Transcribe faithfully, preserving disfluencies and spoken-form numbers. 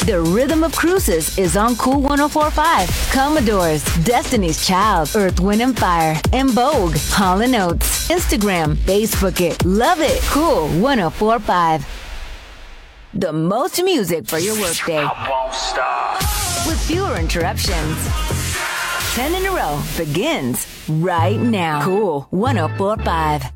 The Rhythm of Cruises is on Cool ten forty-five. Commodores, Destiny's Child, Earth, Wind and Fire, and Vogue, Hall and Oates. Instagram, Facebook it, love it. Cool ten forty-five. The most music for your workday. I won't stop. With fewer interruptions. ten in a row begins right now. Cool ten forty-five.